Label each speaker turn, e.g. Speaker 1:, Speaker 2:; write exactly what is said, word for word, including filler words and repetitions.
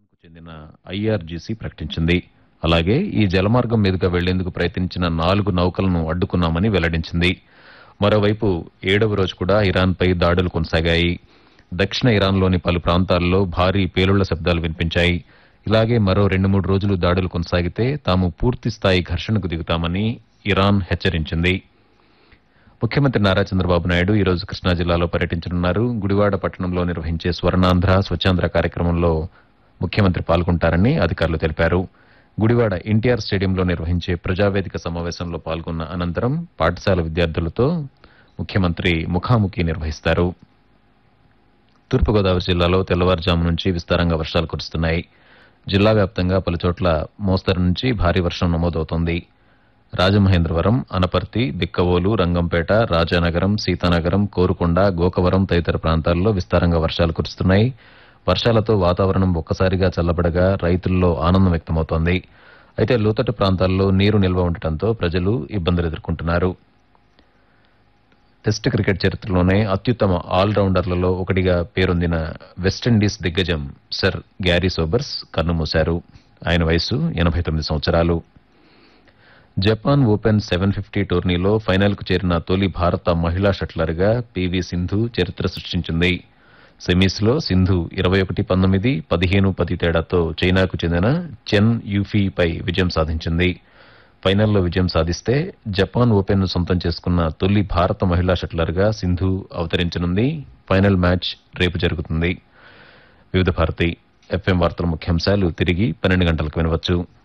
Speaker 1: ఇరాన్కు చెందిన ఐఆర్జీసీ ప్రకటించింది. అలాగే ఈ జలమార్గం మీదుగా వెళ్లేందుకు ప్రయత్నించిన నాలుగు నౌకలను అడ్డుకున్నామని వెల్లడించింది. మరోవైపు ఏడవ రోజు కూడా ఇరాన్పై దాడులు కొనసాగాయి. దక్షిణ ఇరాన్లోని పలు ప్రాంతాల్లో భారీ పేలుళ్ల శబ్దాలు వినిపించాయి. ఇలాగే మరో రెండు మూడు రోజులు దాడులు కొనసాగితే తాము పూర్తిస్థాయి ఘర్షణకు దిగుతామని ఇరాన్ హెచ్చరించింది. ముఖ్యమంత్రి నారా చంద్రబాబు నాయుడు ఈ రోజు కృష్ణా జిల్లాలో పర్యటించనున్నారు. గుడివాడ పట్టణంలో నిర్వహించే స్వర్ణాంధ్ర స్వచ్ఛాంధ్ర కార్యక్రమంలో ముఖ్యమంత్రి పాల్గొంటారని అధికారులు తెలిపారు. గుడివాడ ఎన్టీఆర్ స్టేడియంలో నిర్వహించే ప్రజావేదిక సమావేశంలో పాల్గొన్న అనంతరం పాఠశాల విద్యార్థులతో ముఖ్యమంత్రి ముఖాముఖి నిర్వహిస్తారు. తూర్పుగోదావరి జిల్లాలో తెల్లవారుజాము నుంచి విస్తారంగా వర్షాలు కురుస్తున్నాయి. జిల్లా వ్యాప్తంగా పలుచోట్ల మోస్తరు నుంచి భారీ వర్షం నమోదవుతోంది. రాజమహేంద్రవరం, అనపర్తి, బిక్కవోలు, రంగంపేట, రాజానగరం, సీతానగరం, కోరుకొండ, గోకవరం తదితర ప్రాంతాల్లో విస్తారంగా వర్షాలు కురుస్తున్నాయి. వర్షాలతో వాతావరణం ఒక్కసారిగా చల్లబడగా రైతుల్లో ఆనందం వ్యక్తమవుతోంది. అయితే లోతట్టు ప్రాంతాల్లో నీరు నిల్వ ఉండటంతో ప్రజలు ఇబ్బందులు ఎదుర్కొంటున్నారు. టెస్ట్ క్రికెట్ చరిత్రలోనే అత్యుత్తమ ఆల్రౌండర్లలో ఒకటిగా పేరొందిన వెస్టిండీస్ దిగ్గజం సర్ గ్యారీ సోబర్స్ కన్నుమూశారు. ఆయన వయసు ఎనభై తొమ్మిది సంవత్సరాలు. జపాన్ ఓపెన్ సెవెన్ ఫిఫ్టీ టోర్నీలో ఫైనల్కు చేరిన తొలి భారత మహిళా షట్లర్గా పీవీ సింధు చరిత్ర సృష్టించింది. సెమీస్లో సింధు ఇరవై ఒకటి పంతొమ్మిది, పదిహేను పది తేడాతో చైనాకు చెందిన చెన్ యూఫీపై విజయం సాధించింది. ఫైనల్లో విజయం సాధిస్తే జపాన్ ఓపెన్ను సొంతం చేసుకున్న తొలి భారత మహిళా షట్లర్గా సింధు అవతరించనుంది. ఫైనల్ మ్యాచ్ రేపు జరుగుతుంది. వివిధ భారతి ఎఫ్ఎం వార్తల ముఖ్యాంశాలు తిరిగి పన్నెండు గంటలకు వినవచ్చు.